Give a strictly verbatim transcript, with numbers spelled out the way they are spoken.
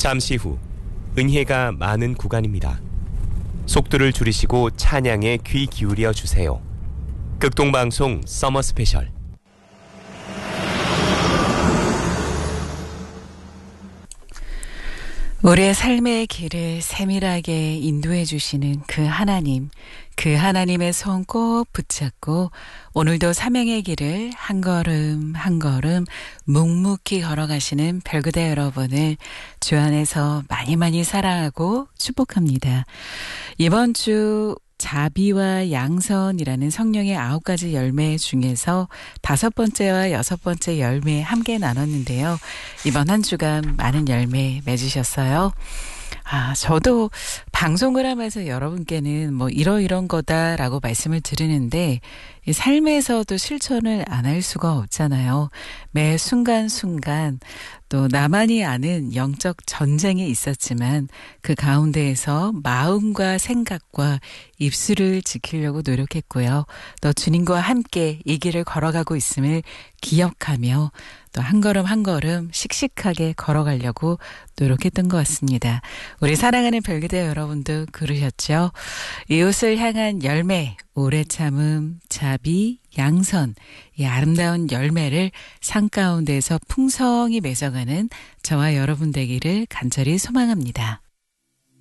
잠시 후 은혜가 많은 구간입니다. 속도를 줄이시고 찬양에 귀 기울여 주세요. 극동방송 서머 스페셜. 우리의 삶의 길을 세밀하게 인도해 주시는 그 하나님, 그 하나님의 손 꼭 붙잡고 오늘도 사명의 길을 한 걸음 한 걸음 묵묵히 걸어가시는 별그대 여러분을 주 안에서 많이 많이 사랑하고 축복합니다. 이번 주 자비와 양선이라는 성령의 아홉 가지 열매 중에서 다섯 번째와 여섯 번째 열매 함께 나눴는데요. 이번 한 주간 많은 열매 맺으셨어요. 아, 저도 방송을 하면서 여러분께는 뭐 이러이런 거다라고 말씀을 드리는데 이 삶에서도 실천을 안 할 수가 없잖아요. 매 순간순간 또 나만이 아는 영적 전쟁이 있었지만 그 가운데에서 마음과 생각과 입술을 지키려고 노력했고요. 또 주님과 함께 이 길을 걸어가고 있음을 기억하며 또 한 걸음 한 걸음 씩씩하게 걸어가려고 노력했던 것 같습니다. 우리 사랑하는 별기대 여러분도 그러셨죠? 이웃을 향한 열매, 오래 참음, 자비, 양선, 이 아름다운 열매를 산 가운데서 풍성히 맺어가는 저와 여러분 되기를 간절히 소망합니다.